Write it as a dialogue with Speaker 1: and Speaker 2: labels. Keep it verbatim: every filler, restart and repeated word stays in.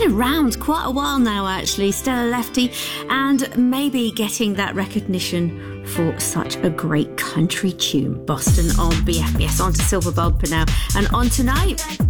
Speaker 1: been around quite a while now, actually, Stella Lefty, and maybe getting that recognition for such a great country tune. Boston on B F B S, on to Silver Bulb now, and on tonight.